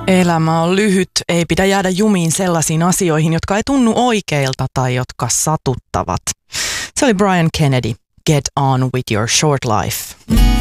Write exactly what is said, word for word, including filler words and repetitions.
Elämä on lyhyt, ei pidä jäädä jumiin sellaisiin asioihin, jotka ei tunnu oikeilta tai jotka satuttavat. Se oli Brian Kennedy, Get On With Your Short Life.